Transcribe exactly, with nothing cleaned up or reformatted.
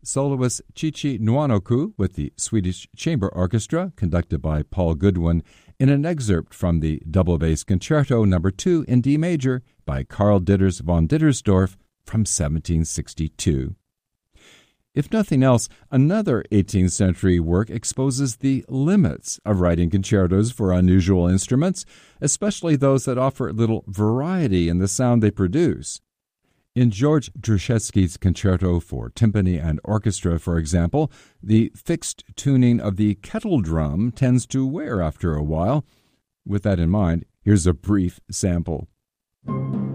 soloist Chichi Nwanoku with the Swedish Chamber Orchestra, conducted by Paul Goodwin, in an excerpt from the Double Bass Concerto Number two in D major by Karl Ditters von Dittersdorf from seventeen sixty-two. If nothing else, another eighteenth century work exposes the limits of writing concertos for unusual instruments, especially those that offer little variety in the sound they produce. In George Dryszewski's Concerto for Timpani and Orchestra, for example, the fixed tuning of the kettle drum tends to wear after a while. With that in mind, here's a brief sample.